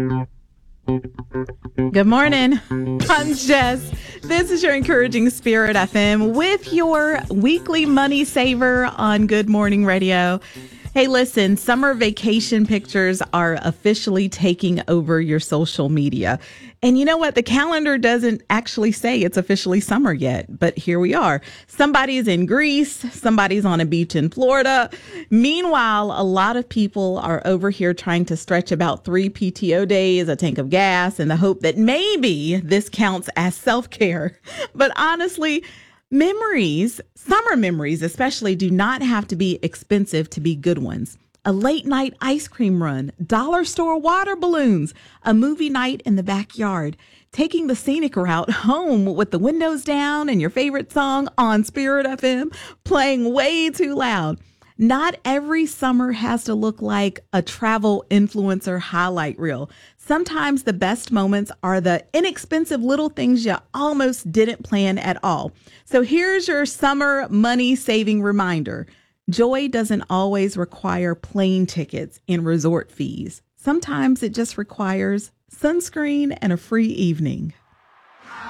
Good morning. I'm Jess. This is your Encouraging Spirit FM with your weekly money saver on Good Morning Radio. Hey, listen, summer vacation pictures are officially taking over your social media. And you know what? The calendar doesn't actually say it's officially summer yet, but here we are. Somebody's in Greece, somebody's on a beach in Florida. Meanwhile, a lot of people are over here trying to stretch about 3 PTO days, a tank of gas, in the hope that maybe this counts as self-care. But honestly, summer memories especially, do not have to be expensive to be good ones. A late night ice cream run, dollar store water balloons, a movie night in the backyard, taking the scenic route home with the windows down and your favorite song on Spirit FM playing way too loud. Not every summer has to look like a travel influencer highlight reel. Sometimes the best moments are the inexpensive little things you almost didn't plan at all. So here's your summer money saving reminder. Joy doesn't always require plane tickets and resort fees. Sometimes it just requires sunscreen and a free evening.